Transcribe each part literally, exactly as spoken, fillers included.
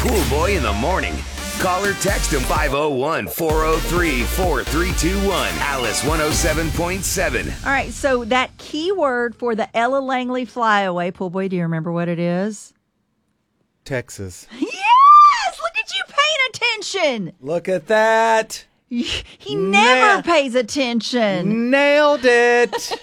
Pool Boy in the morning. Call or text him five oh one, four oh three, four three two one. Alice one oh seven point seven. All right, so that key word for the Ella Langley flyaway, Pool Boy, do you remember what it is? Texas. Yes! Look at you paying attention. Look at that. He never Na- pays attention. Nailed it.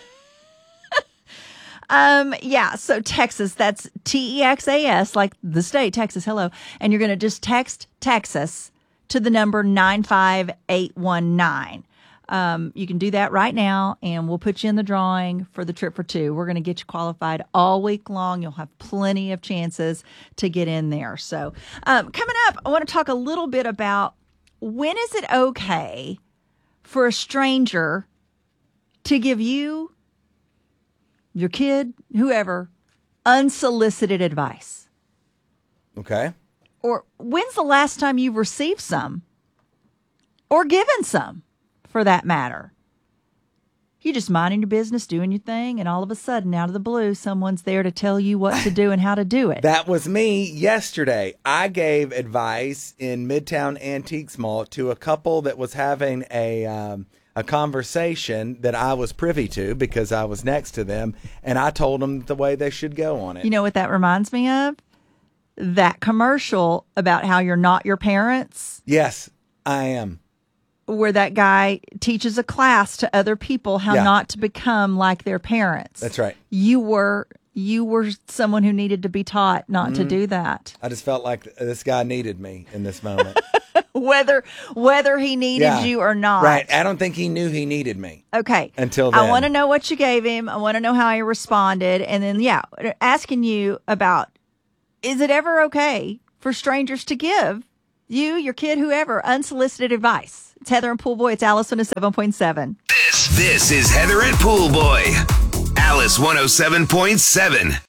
um, yeah, so Texas, that's T E X A S, like the state, Texas, hello. And you're going to just text Texas to the number nine five eight one nine. Um, you can do that right now, and we'll put you in the drawing for the trip for two. We're going to get you qualified all week long. You'll have plenty of chances to get in there. So um, coming up, I want to talk a little bit about when is it okay for a stranger to give you, your kid, whoever, unsolicited advice? Okay. Or when's the last time you've received some? Or given some, for that matter? You're just minding your business, doing your thing, and all of a sudden, out of the blue, someone's there to tell you what to do and how to do it. That was me yesterday. I gave advice in Midtown Antiques Mall to a couple that was having a um, a conversation that I was privy to because I was next to them, and I told them the way they should go on it. You know what that reminds me of? That commercial about how you're not your parents. Yes, I am. Where that guy teaches a class to other people how Yeah. not to become like their parents. That's right. You were you were someone who needed to be taught not Mm-hmm. to do that. I just felt like this guy needed me in this moment. Whether whether he needed Yeah. you or not. Right. I don't think he knew he needed me. Okay. Until I then. want to know what you gave him. I want to know how he responded. And then, yeah, asking you about, is it ever okay for strangers to give you, your kid, whoever, unsolicited advice? It's Heather and Pool Boy. It's Alice one oh seven point seven. This, this is Heather and Pool Boy. Alice one oh seven point seven.